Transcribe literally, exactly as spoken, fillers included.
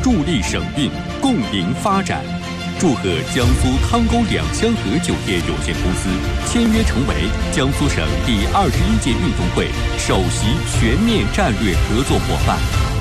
助力省运，共赢发展。祝贺江苏汤沟两香河酒业有限公司签约成为江苏省第二十一届运动会首席全面战略合作伙伴。